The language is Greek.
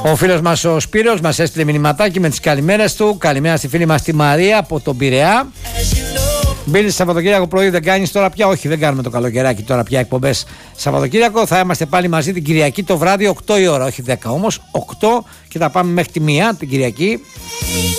Ο φίλος μας ο Σπύρος μας έστειλε μηνυματάκι με τις καλημέρες του. Καλημέρα στη φίλη μας τη Μαρία από τον Πειραιά. Μπαίνει Σαββατοκύριακο πρωί, δεν κάνεις τώρα πια? Όχι, δεν κάνουμε το καλοκαιράκι τώρα πια εκπομπές Σαββατοκύριακο. Θα είμαστε πάλι μαζί την Κυριακή το βράδυ 8 η ώρα, όχι 10 όμως, 8 και θα πάμε μέχρι τη 1 την Κυριακή.